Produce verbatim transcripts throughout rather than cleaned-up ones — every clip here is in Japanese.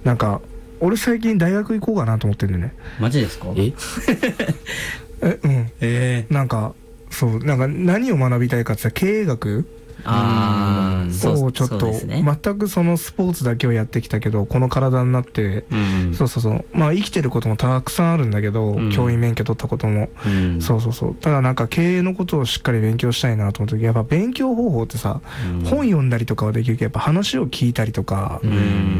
なんか俺最近大学行こうかなと思ってるんだよね。 マジですか？ ええうんえなんかそうなんか何を学びたいかって言ったら経営学ああ、そうをちょっと、 そうですね。 全くそのスポーツだけをやってきたけどこの体になって、 うん、 そうそうそうまあ生きてることもたくさんあるんだけど、 うん、 教員免許取ったことも、 うん、 そうそうそうただなんか経営のことをしっかり勉強したいなと思った時やっぱ勉強方法ってさ、うん、本読んだりとかはできるけどやっぱ話を聞いたりとか、うん、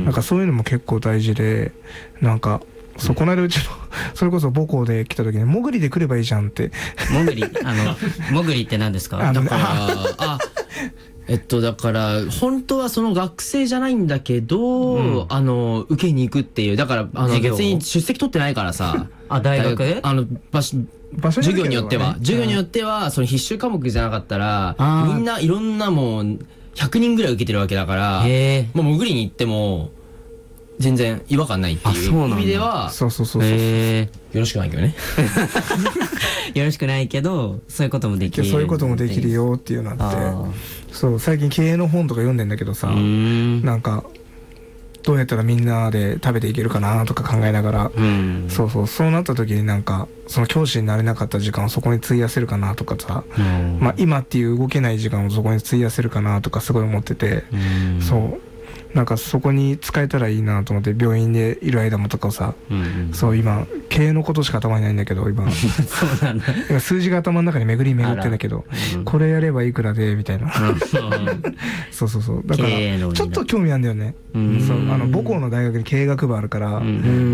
なんかそういうのも結構大事でなんかそうこの間うちのそれこそ母校で来た時にもぐりで来ればいいじゃんってもぐりあのもぐりって何ですか？ だからあえっとだから本当はその学生じゃないんだけど、うん、あの受けに行くっていうだからあの別に出席取ってないからさあ大学あの場所授業によっては、ね、授業によってはその必修科目じゃなかったらみんないろんなもうひゃくにんぐらい受けてるわけだからもうもぐりに行っても全然違和感ないっていう意味ではそうそうそうそうよろしくないけどねよろしくないけどそういうこともできるそういうこともできるよっていうのあってそう最近経営の本とか読んでんだけどさなんかどうやったらみんなで食べていけるかなとか考えながらそうそうそうなった時になんかその教師になれなかった時間をそこに費やせるかなとかさまあ今っていう動けない時間をそこに費やせるかなとかすごい思っててそうなんかそこに使えたらいいなと思って病院でいる間もとかさ、うんうん、そう今経営のことしか頭にないんだけど今そうなんだ今数字が頭の中に巡り巡ってんだけど、うん、これやればいくらでみたいな、うん、そうそうそうだからちょっと興味あるんだよね、うん、そうあの母校の大学に経営学部あるから、うん、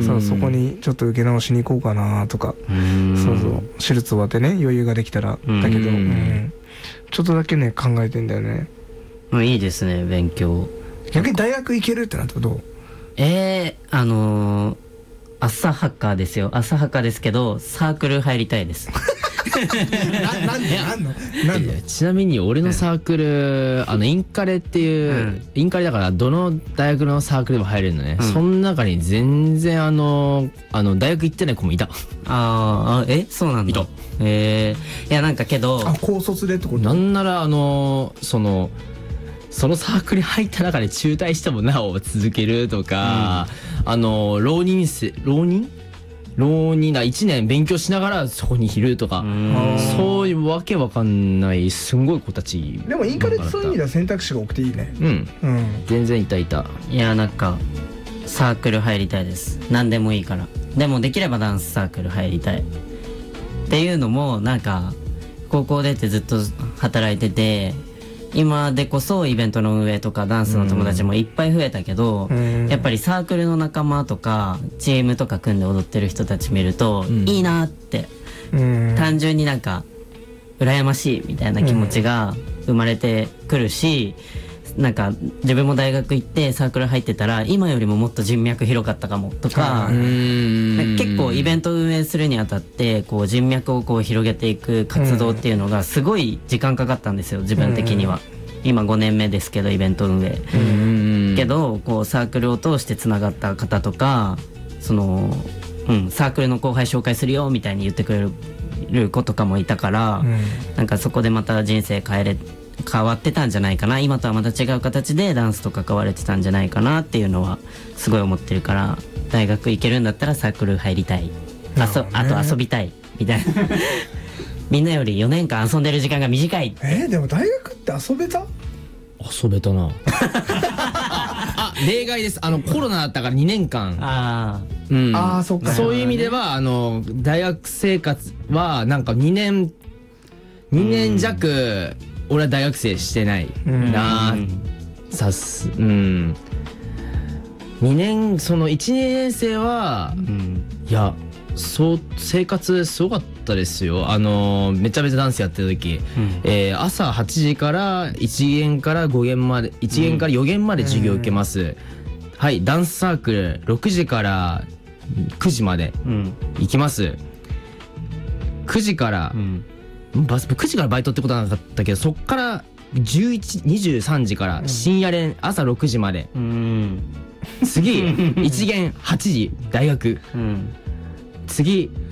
そうそこにちょっと受け直しに行こうかなとか、うん、そうそう手術終わってね余裕ができたら、うん、だけど、うん、ちょっとだけね考えてんだよね。 うん、いいですね勉強。 逆に大学行けるってなったらどう？ えー、あのー、朝ハッカーですよ。朝ハッカーですけどサークル入りたいですななんでなんのなんのちなみに俺のサークルあのインカレっていう、うん、インカレだからどの大学のサークルでも入れるのね、うん、その中に全然あのあの大学行ってない子もいた。 ああえそうなんだ。 いた。 えー、いやなんかけどあ高卒でってこと？ なんならあのそのそのサークルに入った中で中退してもなお続けるとか、うん、あの浪人生浪人浪人だいちねん勉強しながらそこにいるとかそういうわけわかんないすんごい子たち。 でもインカレってそういう意味では選択肢が多くていいね。 うん、うん、全然いたいた。 いやなんかサークル入りたいです。何でもいいから。でもできればダンスサークル入りたいっていうのもなんか高校出てずっと働いてて今でこそイベントの運営とかダンスの友達もいっぱい増えたけど、うん、やっぱりサークルの仲間とかチームとか組んで踊ってる人たち見ると、うん、いいなって、うん、単純になんか羨ましいみたいな気持ちが生まれてくるし、うん、なんか自分も大学行ってサークル入ってたら今よりももっと人脈広かったかもとか、うん、結構イベント運営するにあたってこう人脈をこう広げていく活動っていうのがすごい時間かかったんですよ自分的には、うん、今ごねんめですけどイベント運営、うん、けどこうサークルを通してつながった方とかその、うん、サークルの後輩紹介するよみたいに言ってくれる子とかもいたから、うん、なんかそこでまた人生変えれ変わってたんじゃないかな今とはまた違う形でダンスと関われてたんじゃないかなっていうのはすごい思ってるから大学行けるんだったらサークル入りたいあ, そあと遊びたいみたいなみんなよりよねんかん遊んでる時間が短い。 えー、でも大学って遊べた？ 遊べたなあ例外です。あのコロナだったからにねんかんあ、 うん、 あそっかそういう意味ではあの大学生活はなんかにねんにねん弱俺は大学生してないなさすうんにねんそのいちねん生は、うん、いやそう生活すごかったですよ。あのめちゃめちゃダンスやってる時、うん、えー、朝はちじからいち限からご限までいち限からよ限まで授業受けます、うん、はいダンスサークルろくじからくじまで行きます、うん、くじから、うんくじからバイトってことはなかったけどそっからじゅういち、にじゅうさんじから深夜練朝ろくじまで、うん、次いち限はちじ大学、うん、次